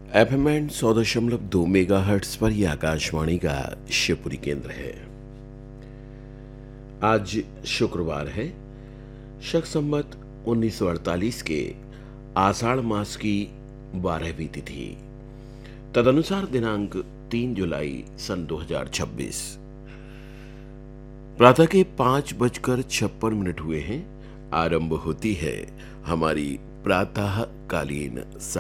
FM and 100.2 mega hertz पर यह आकाशवाणी का शिवपुरी केंद्र है। आज शुक्रवार है, शक संवत 1948 के आषाढ़ मास की 12वीं तिथि, तदनुसार दिनांक 3 जुलाई सन 2026। प्रातः के 5:56 हुए हैं। आरंभ होती है हमारी प्रातःकालीन